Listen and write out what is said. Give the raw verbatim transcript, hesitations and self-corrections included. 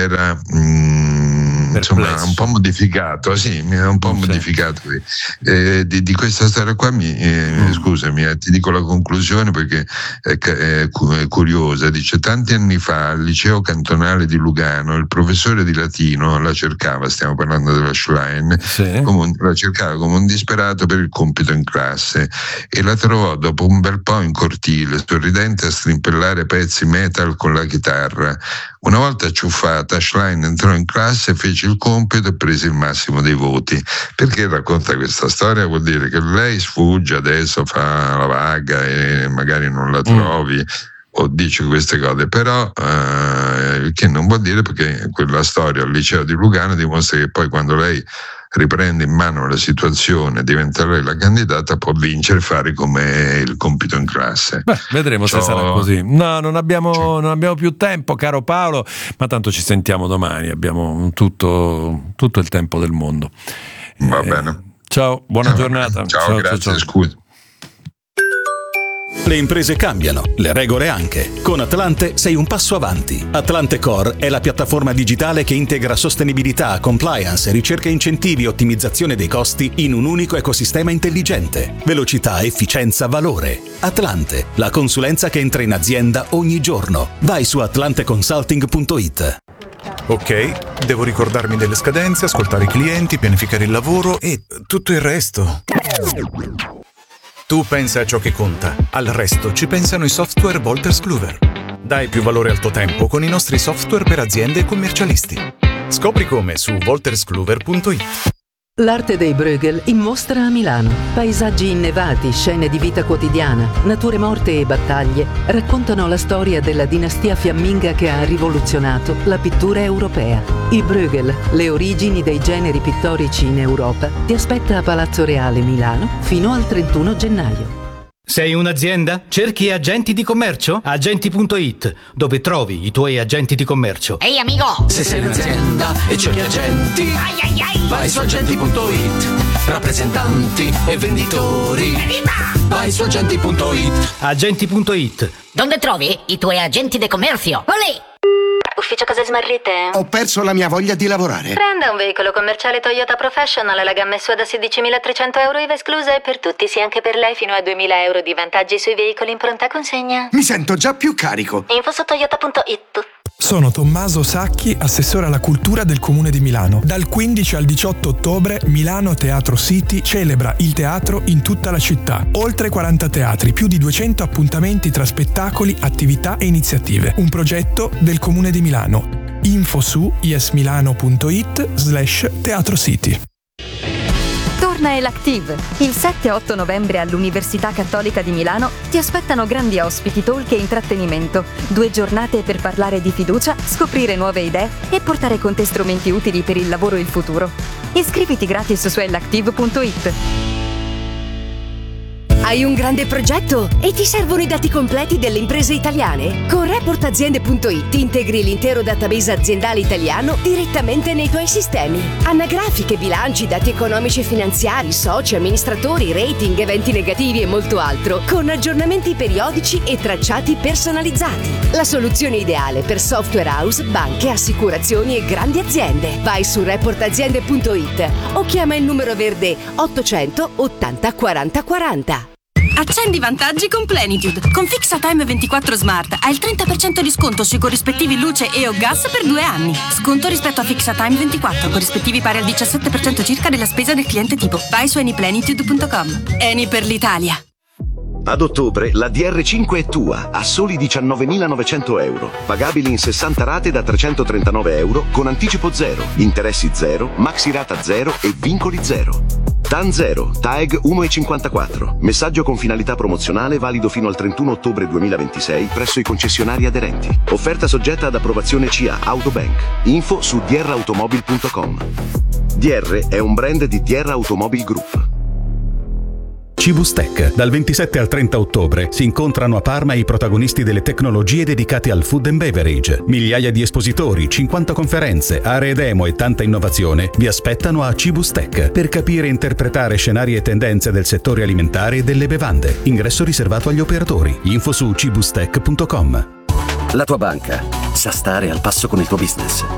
era mh, insomma un po' modificato, sì, un po' sì. modificato eh, di, di questa storia qua. Mi, eh, mm. Scusami, eh, ti dico la conclusione perché è, è, è curiosa. Dice: tanti anni fa al liceo cantonale di Lugano il professore di latino la cercava, stiamo parlando della Schlein, sì. come un, la cercava come un disperato per il compito in classe e la trovò dopo un bel po' in cortile, sorridente a strimpellare pezzi metal con la chitarra. Una volta acciuffata, Schlein entrò in classe, fece il compito e prese il massimo dei voti. Perché racconta questa storia? Vuol dire che lei sfugge, adesso fa la vaga e magari non la trovi mm. o dice queste cose, però eh, che non vuol dire, perché quella storia al liceo di Lugano dimostra che poi quando lei riprende in mano la situazione, diventa lei la candidata, può vincere, fare come il compito in classe. Beh, vedremo Ciò... se sarà così. No, non abbiamo, non abbiamo più tempo, caro Paolo, ma tanto ci sentiamo domani, abbiamo tutto, tutto il tempo del mondo. Va eh, bene. Ciao, buona ciao, giornata. Ciao, ciao grazie, ciao, ciao. scusa. Le imprese cambiano, le regole anche. Con Atlante sei un passo avanti. Atlante Core è la piattaforma digitale che integra sostenibilità, compliance, ricerca, incentivi e ottimizzazione dei costi in un unico ecosistema intelligente. Velocità, efficienza, valore. Atlante, la consulenza che entra in azienda ogni giorno. Vai su atlante consulting punto it. Ok, devo ricordarmi delle scadenze, ascoltare i clienti, pianificare il lavoro e tutto il resto. Tu pensa a ciò che conta, al resto ci pensano i software Wolters Kluwer. Dai più valore al tuo tempo con i nostri software per aziende e commercialisti. Scopri come su wolters kluwer punto it. L'arte dei Bruegel in mostra a Milano. Paesaggi innevati, scene di vita quotidiana, nature morte e battaglie raccontano la storia della dinastia fiamminga che ha rivoluzionato la pittura europea. I Bruegel, le origini dei generi pittorici in Europa, ti aspetta a Palazzo Reale Milano fino al trentuno gennaio. Sei un'azienda? Cerchi agenti di commercio? Agenti punto it, dove trovi i tuoi agenti di commercio. Ehi amico! Se sei un'azienda e cerchi agenti, ai ai ai. vai su agenti punto it. Rappresentanti e venditori, Evviva! vai su agenti punto it. Agenti punto it. Dove trovi i tuoi agenti di commercio? Olè! Ufficio cose smarrite? Ho perso la mia voglia di lavorare. Prenda un veicolo commerciale Toyota Professional, la gamma S U A da sedicimilatrecento euro I V A esclusa e per tutti, sì anche per lei, fino a duemila euro di vantaggi sui veicoli in pronta consegna. Mi sento già più carico. Info su toyota punto it. Sono Tommaso Sacchi, assessore alla cultura del Comune di Milano. Dal quindici al diciotto ottobre Milano Teatro City celebra il teatro in tutta la città. Oltre quaranta teatri, più di duecento appuntamenti tra spettacoli, attività e iniziative. Un progetto del Comune di Milano. Info su yesmilano punto it slash Teatro City. Torna Elactive. Il sette e otto novembre all'Università Cattolica di Milano ti aspettano grandi ospiti, talk e intrattenimento. Due giornate per parlare di fiducia, scoprire nuove idee e portare con te strumenti utili per il lavoro e il futuro. Iscriviti gratis su elactive punto it. Hai un grande progetto e ti servono i dati completi delle imprese italiane? Con report aziende punto it integri l'intero database aziendale italiano direttamente nei tuoi sistemi. Anagrafiche, bilanci, dati economici e finanziari, soci, amministratori, rating, eventi negativi e molto altro, con aggiornamenti periodici e tracciati personalizzati. La soluzione ideale per software house, banche, assicurazioni e grandi aziende. Vai su report aziende punto it o chiama il numero verde ottocento ottanta quaranta quaranta. Accendi vantaggi con Plenitude. Con FixaTime ventiquattro Smart hai il trenta per cento di sconto sui corrispettivi luce e o gas per due anni. Sconto rispetto a FixaTime ventiquattro, corrispettivi pari al diciassette per cento circa della spesa del cliente tipo. Vai su anyplenitude punto com. Eni per l'Italia. Ad ottobre la D R cinque è tua a soli diciannovemilanovecento euro, pagabili in sessanta rate da trecentotrentanove euro con anticipo zero, interessi zero, maxi rata zero e vincoli zero. T A N zero, T A E G uno virgola cinquantaquattro. Messaggio con finalità promozionale valido fino al trentuno ottobre duemilaventisei presso i concessionari aderenti. Offerta soggetta ad approvazione C A Autobank. Info su d r automobil punto com. D R è un brand di D R Automobile Group. Cibustec. Dal ventisette al trenta ottobre si incontrano a Parma i protagonisti delle tecnologie dedicate al food and beverage. Migliaia di espositori, cinquanta conferenze, aree demo e tanta innovazione vi aspettano a Cibustec per capire e interpretare scenari e tendenze del settore alimentare e delle bevande. Ingresso riservato agli operatori. Info su cibustec punto com. La tua banca sa stare al passo con il tuo business.